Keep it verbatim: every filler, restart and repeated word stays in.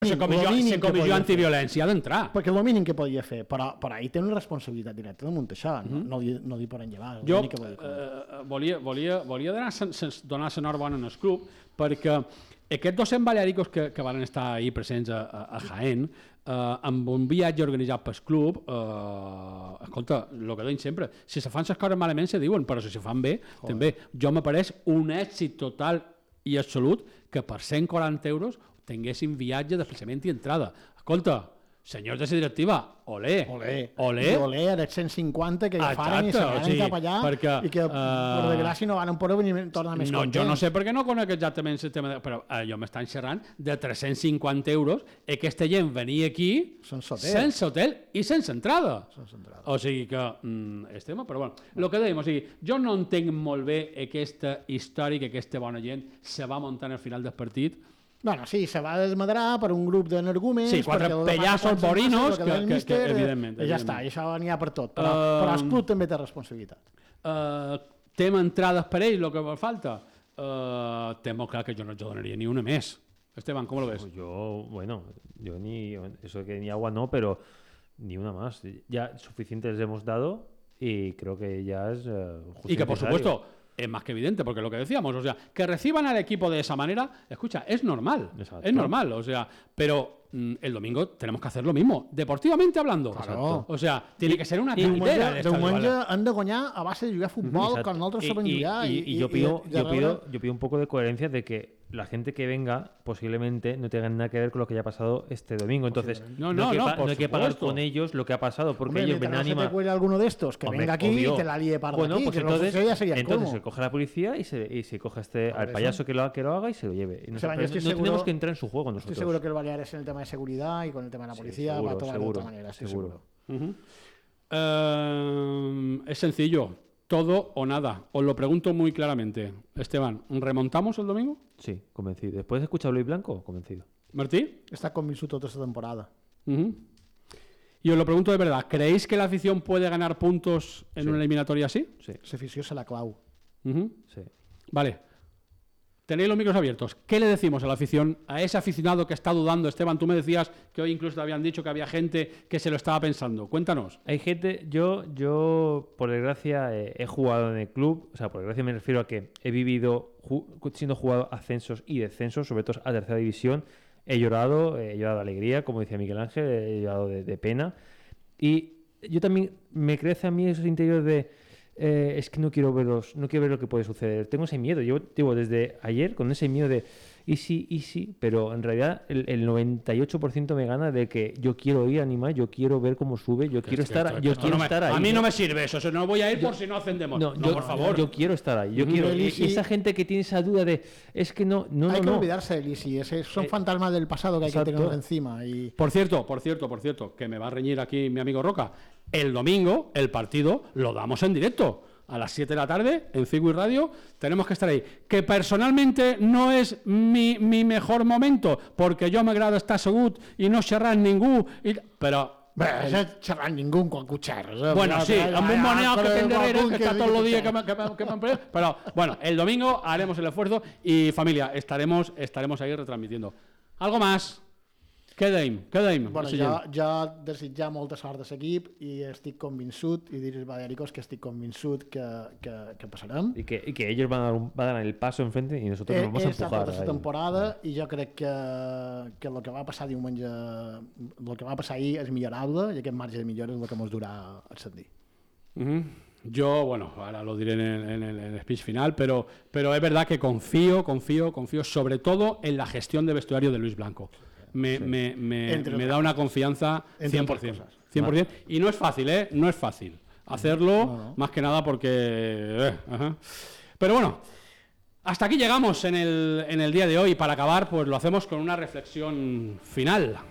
La comissió, la comissió antiviolència ha d'entrar. Perquè el mínim que podia fer, però, però ahir té una responsabilitat directa de muntar això, no, no, li, no li poden llevar. Jo eh, volia, volia, volia donar, donar l'enhorabona al club perquè aquests dos-cents baleàricos que, que van estar ahir presents a, a, a Jaén, eh, amb un viatge organitzat pel club, eh, escolta, el que deim sempre, si se fan les coses malament se diuen, però si se fan bé, Joder. també. Jo m'apareix un èxit total i absolut que per cent quaranta euros tinguessin viatge, desplaçament i entrada. Escolta, senyors de la directiva, olé, olé, olé, I olé a dels cent cinquanta que agafaren i se van sí, cap allà perquè, i que, uh, per desgràcia, no van poder venir tornar més no, contents. Jo no sé per què no conec exactament el tema, de, però uh, jo m'estan xerrant de tres-cents cinquanta euros i aquesta gent venia aquí sense hotel, sense hotel i sense entrada. Sense entrada. O sigui que, mm, és tema, però bueno, el que dèiem, o sigui, jo no entenc molt bé aquesta història que aquesta bona gent se va muntant al final del partit. Bueno, sí, se va desmadrar per un grup d'energúmens... Sí, quatre pellassos borinos, que, que, que, que evidentment... I ja està, i això n'hi ha per tot. Però, uh, però el club també té responsabilitat. Uh, tema entrades per ell, el que falta? Uh, té molt clar que jo no jo donaria ni una més. Esteban, ¿cómo lo ves? Yo, bueno, yo ni... Eso que ni agua no, pero ni una más. Ya suficientes les hemos dado y creo que ya es uh, justo. Y que, por supuesto... es más que evidente, porque lo que decíamos, o sea, que reciban al equipo de esa manera, escucha, es normal, Exacto. es normal, o sea, pero mmm, el domingo tenemos que hacer lo mismo, deportivamente hablando, claro. O sea, tiene que ser una cantera. De diumenge han de guanyar a base de jugar futbol Exacto. con nosaltres sabem jugar. Y, y, y, y, yo, pido, y yo, pido, yo pido un poco de coherencia de que la gente que venga posiblemente no tenga nada que ver con lo que haya pasado este domingo. Entonces, no, no, no, hay, que no, pa- no hay que pagar supuesto. con ellos lo que ha pasado, porque Hombre, ellos ven no ánima. se te cuele alguno de estos que Hombre, venga aquí obvio. y te la líe para bueno, aquí. pues que entonces, ya sería entonces colmo. se coge la policía y se, y se coge este, al eso. payaso que lo, que lo haga y se lo lleve. Y no, O sea, se, no seguro, tenemos que entrar en su juego nosotros. Estoy seguro que el Baleares en el tema de seguridad y con el tema de la policía sí, seguro, va a tomar seguro, de otra manera. Estoy seguro. seguro. Uh-huh. Uh, es sencillo. Todo o nada. Os lo pregunto muy claramente. Esteban, ¿remontamos el domingo? Sí, convencido. Después de escuchar Luis Blanco, convencido. ¿Martí? Está convencido toda esta temporada. Uh-huh. Y os lo pregunto de verdad. ¿Creéis que la afición puede ganar puntos en sí. una eliminatoria así? Sí. La afición se la clau. Uh-huh. Sí. Vale. Tenéis los micros abiertos. ¿Qué le decimos a la afición, a ese aficionado que está dudando? Esteban, tú me decías que hoy incluso te habían dicho que había gente que se lo estaba pensando. Cuéntanos. Hay gente, yo, yo por desgracia eh, he jugado en el club, o sea, por desgracia me refiero a que he vivido ju- siendo jugado ascensos y descensos, sobre todo a tercera división. He llorado, he llorado de alegría, como decía Miguel Ángel, he llorado de, de pena. Y yo también me crece a mí esos interiores de Eh, es que no quiero veros, no quiero ver lo que puede suceder. Tengo ese miedo. Yo digo desde ayer con ese miedo de y sí, y sí, pero en realidad el, el noventa y ocho por ciento me gana de que yo quiero ir a animar, yo quiero ver cómo sube, yo quiero esto, estar, esto, yo esto quiero no me, estar ahí. A mí ¿no? no me sirve eso, eso no voy a ir yo, por si no hacendemos. No, no yo, por favor. Yo quiero estar ahí. Yo Mm, quiero. Y, y esa gente que tiene esa duda de es que no, no, Hay no, que no. olvidarse del Easy, ese son eh, fantasmas del pasado que hay exacto. que tener encima. Y... Por cierto, por cierto, por cierto, que me va a reñir aquí mi amigo Roca. El domingo, el partido, lo damos en directo. A las siete de la tarde, en Cigui Radio, tenemos que estar ahí. Que personalmente no es mi, mi mejor momento, porque yo me agrada estar assegut i no xerrar amb ningú, i... però... Bé, no xerrar ningú quan xerres. Eh? Bueno, sí, amb un moneado que té endarrere, que está todo el día que me, que me, que me... Pero, bueno, el domingo haremos el esfuerzo y, familia, estaremos, estaremos ahí retransmitiendo. ¿Algo más? Què deim? Què deim? Bueno, jo, jo desitjar molta sort a l'equip i estic convençut, i dir als balearicos que estic convençut que, que, que passarem. Y que, y que ellos van a, dar un, van a dar el paso enfrente y nosotros He, nos vamos a he estat empujar. tota la temporada i jo crec que, que el que va passar diumenge, el que va passar ahir és millorable i aquest marge de millora és el que ens durà ascendir. Uh-huh. Yo, bueno, ahora lo diré en el, en el, en el speech final, pero, pero es verdad que confío, confío, confío sobre todo en la gestión de vestuario de Luis Blanco. Me, sí. me, me, me da una confianza cien por ciento. cien por ciento. Y no es fácil, ¿eh? No es fácil hacerlo, no, no. más que nada porque... Eh, ajá. Pero bueno, hasta aquí llegamos en el, en el día de hoy. Para acabar, pues lo hacemos con una reflexión final.